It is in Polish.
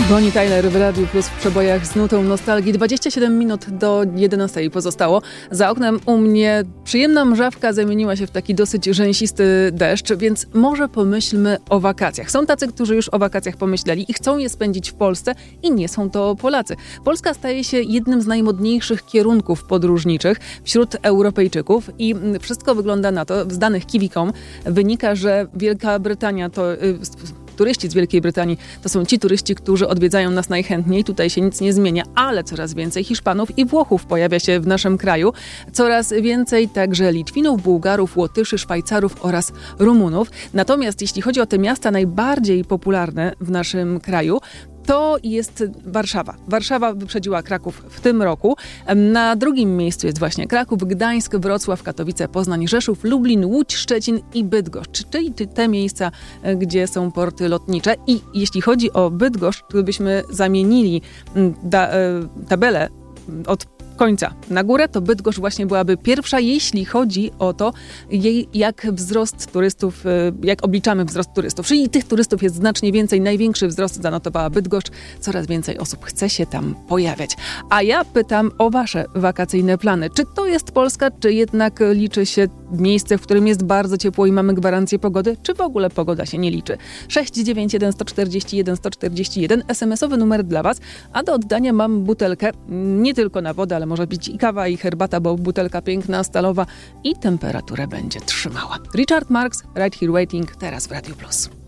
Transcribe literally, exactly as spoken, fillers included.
Bonnie Tyler w Radiu Plus w przebojach z nutą nostalgii. dwadzieścia siedem minut do jedenastej pozostało. Za oknem u mnie przyjemna mrzawka zamieniła się w taki dosyć rzęsisty deszcz, więc może pomyślmy o wakacjach. Są tacy, którzy już o wakacjach pomyśleli i chcą je spędzić w Polsce i nie są to Polacy. Polska staje się jednym z najmodniejszych kierunków podróżniczych wśród Europejczyków i wszystko wygląda na to, z danych Kiwi kropka com wynika, że Wielka Brytania to... Yy, Turyści z Wielkiej Brytanii to są ci turyści, którzy odwiedzają nas najchętniej. Tutaj się nic nie zmienia, ale coraz więcej Hiszpanów i Włochów pojawia się w naszym kraju. Coraz więcej także Litwinów, Bułgarów, Łotyszy, Szwajcarów oraz Rumunów. Natomiast jeśli chodzi o te miasta najbardziej popularne w naszym kraju, to jest Warszawa. Warszawa wyprzedziła Kraków w tym roku. Na drugim miejscu jest właśnie Kraków, Gdańsk, Wrocław, Katowice, Poznań, Rzeszów, Lublin, Łódź, Szczecin i Bydgoszcz. Czyli te miejsca, gdzie są porty lotnicze. I jeśli chodzi o Bydgoszcz, gdybyśmy zamienili da, tabelę od końca na górę, to Bydgoszcz właśnie byłaby pierwsza, jeśli chodzi o to, jej, jak wzrost turystów, jak obliczamy wzrost turystów. Czyli tych turystów jest znacznie więcej. Największy wzrost zanotowała Bydgoszcz. Coraz więcej osób chce się tam pojawiać. A ja pytam o wasze wakacyjne plany. Czy to jest Polska, czy jednak liczy się miejsce, w którym jest bardzo ciepło i mamy gwarancję pogody, czy w ogóle pogoda się nie liczy? sześć dziewięć jeden jeden cztery jeden jeden cztery jeden, es em esowy numer dla was, a do oddania mam butelkę, nie tylko na wodę, ale może być i kawa, i herbata, bo butelka piękna, stalowa i temperaturę będzie trzymała. Richard Marx, Right Here Waiting, teraz w Radiu Plus.